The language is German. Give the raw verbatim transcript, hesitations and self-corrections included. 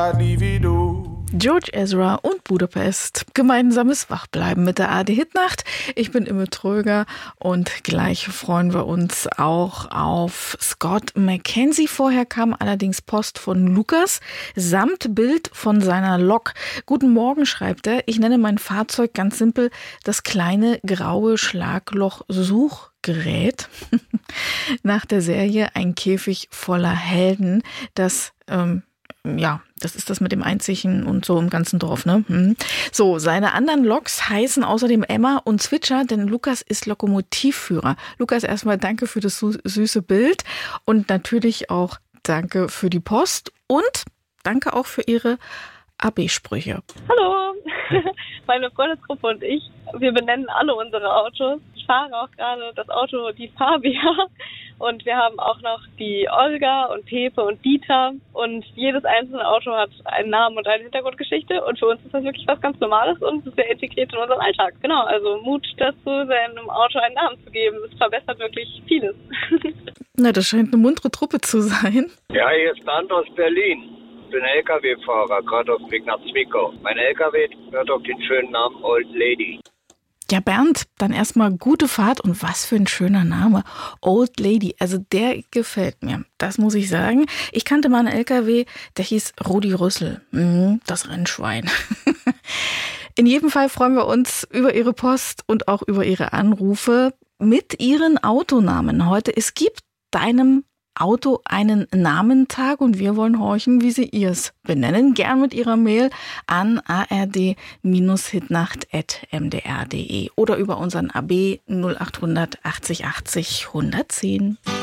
I'd leave you do. George Ezra und Budapest. Gemeinsames Wachbleiben mit der A R D-Hitnacht. Ich bin Imme Tröger und gleich freuen wir uns auch auf Scott McKenzie. Vorher kam allerdings Post von Lukas samt Bild von seiner Lok. Guten Morgen, schreibt er. Ich nenne mein Fahrzeug ganz simpel das kleine graue Schlagloch-Suchgerät. Nach der Serie Ein Käfig voller Helden, das ähm, ja, das ist das mit dem Einzigen und so im ganzen Dorf, ne? Hm. So, seine anderen Loks heißen außerdem Emma und Zwitscher, denn Lukas ist Lokomotivführer. Lukas, erstmal danke für das süße Bild und natürlich auch danke für die Post und danke auch für Ihre A B-Sprüche. Hallo, meine Freundesgruppe und ich, wir benennen alle unsere Autos. Ich fahre auch gerade das Auto, die Fabia. Und wir haben auch noch die Olga und Pepe und Dieter. Und jedes einzelne Auto hat einen Namen und eine Hintergrundgeschichte. Und für uns ist das wirklich was ganz Normales und sehr integriert in unseren Alltag. Genau, also Mut dazu, seinem Auto einen Namen zu geben. Das verbessert wirklich vieles. Na, das scheint eine muntere Truppe zu sein. Ja, hier ist Bernd aus Berlin. Ich bin L K W-Fahrer, gerade auf dem Weg nach Zwickau. Mein L K W hört auf den schönen Namen Old Lady. Ja, Bernd, dann erstmal gute Fahrt und was für ein schöner Name. Old Lady, also der gefällt mir, das muss ich sagen. Ich kannte mal einen L K W, der hieß Rudi Rüssel, mhm, das Rennschwein. In jedem Fall freuen wir uns über Ihre Post und auch über Ihre Anrufe mit Ihren Autonamen heute. Es gibt deinem Auto einen Namentag und wir wollen horchen, wie Sie ihrs benennen. Gern mit Ihrer Mail an a r d hitnacht at m d r punkt d e oder über unseren A B null acht achtzig achtzig hundertzehn.